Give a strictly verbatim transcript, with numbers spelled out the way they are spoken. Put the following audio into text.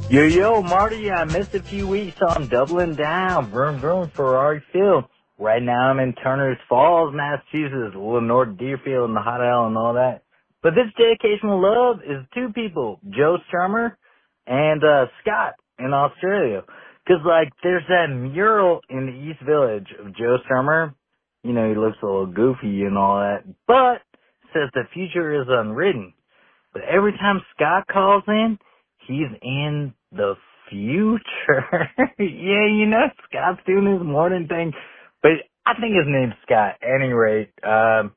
Yo, yo, Marty, I missed a few weeks, so I'm doubling down. Vroom, vroom, Ferrari Field. Right now I'm in Turner's Falls, Massachusetts, a little north of Deerfield and the Hot L and all that. But this dedication of love is two people, Joe Strummer and uh Scott in Australia. 'Cause like, there's that mural in the East Village of Joe Strummer. You know, he looks a little goofy and all that, but says the future is unwritten. But every time Scott calls in, he's in the future. Yeah, you know, Scott's doing his morning thing. But I think his name's Scott. At any rate, um,